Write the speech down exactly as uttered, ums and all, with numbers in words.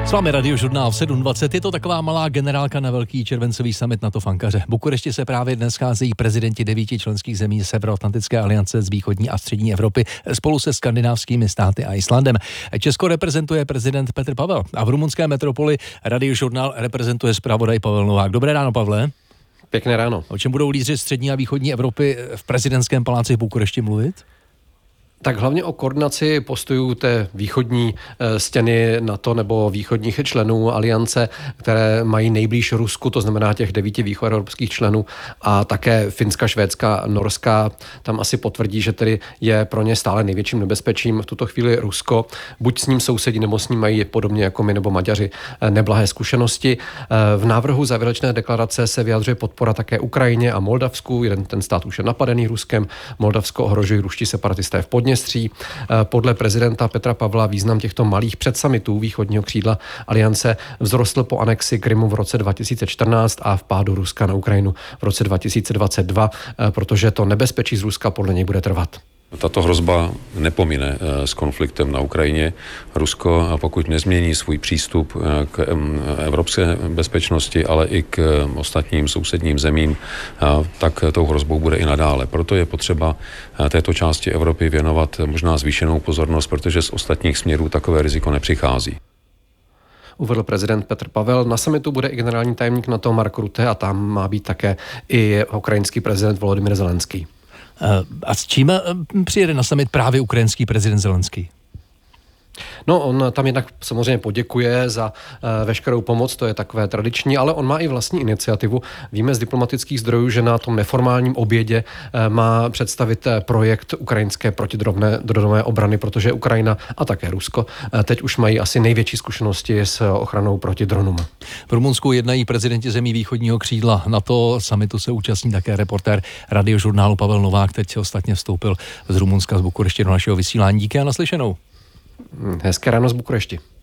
S vámi Radiožurnál v sedm dvacet. Je to taková malá generálka na velký červencový summit NATO v Ankaře. V Bukurešti se právě dnes scházejí prezidenti devíti členských zemí Severoatlantické aliance z východní a střední Evropy spolu se skandinávskými státy a Islandem. Česko reprezentuje prezident Petr Pavel a v rumunské metropoli Radiožurnál reprezentuje zpravodaj Pavel Novák. Dobré ráno, Pavle. Pěkné ráno. O čem budou lídři střední a východní Evropy v prezidentském paláci v Bukurešti mluvit? Tak hlavně o koordinaci postojů té východní stěny NATO nebo východních členů aliance, které mají nejblíž Rusku, to znamená těch devíti východoevropských členů a také Finska, Švédska, Norska. Tam asi potvrdí, že tedy je pro ně stále největším nebezpečím v tuto chvíli Rusko. Buď s ním sousedí, nebo s ním mají podobně jako my nebo Maďaři neblahé zkušenosti. V návrhu závěrečné deklarace se vyjadřuje podpora také Ukrajině a Moldavsku. Jeden ten stát už je napadený Ruskem. Moldavsko ohrožují ruští separatisté v Podněstří. Podle prezidenta Petra Pavla význam těchto malých předsamitů východního křídla aliance vzrostl po anexi Krymu v roce dva tisíce čtrnáct a v pádu Ruska na Ukrajinu v roce dva tisíce dvacet dva, protože to nebezpečí z Ruska podle něj bude trvat. Tato hrozba nepomine s konfliktem na Ukrajině. Rusko, pokud nezmění svůj přístup k evropské bezpečnosti, ale i k ostatním sousedním zemím, tak tou hrozbou bude i nadále. Proto je potřeba této části Evropy věnovat možná zvýšenou pozornost, protože z ostatních směrů takové riziko nepřichází. Uvedl prezident Petr Pavel. Na summitu bude i generální tajemník NATO Mark Rutte a tam má být také i ukrajinský prezident Volodymyr Zelenský. A s čím přijede na summit právě ukrajinský prezident Zelenský? No, on tam jednak samozřejmě poděkuje za uh, veškerou pomoc, to je takové tradiční, ale on má i vlastní iniciativu. Víme z diplomatických zdrojů, že na tom neformálním obědě uh, má představit projekt ukrajinské protidronové obrany, protože Ukrajina a také Rusko uh, teď už mají asi největší zkušenosti s ochranou proti dronům. V Rumunsku jednají prezidenti zemí východního křídla NATO. Summitu se účastní také reportér Radiožurnálu Pavel Novák, teď ostatně vstoupil z Rumunska z Bukurešti do našeho vysílání. Díky a naslyšenou. Hezké ráno z Bukurešti.